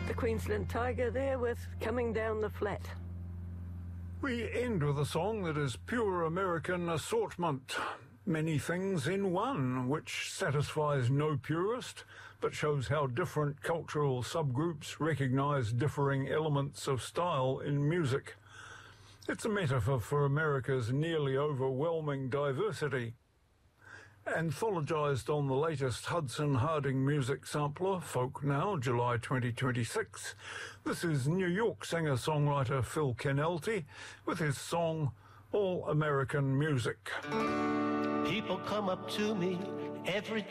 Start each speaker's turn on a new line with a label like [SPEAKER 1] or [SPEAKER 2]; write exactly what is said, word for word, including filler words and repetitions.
[SPEAKER 1] The Queensland Tiger there with Coming Down the Flat.
[SPEAKER 2] We end with a song that is pure American assortment. Many things in one, which satisfies no purist, but shows how different cultural subgroups recognise differing elements of style in music. It's a metaphor for America's nearly overwhelming diversity. Anthologised on the latest Hudson Harding music sampler, Folk Now, July twenty twenty-six, this is New York singer-songwriter Phil Kennelty with his song All American Music.
[SPEAKER 3] People come up to me every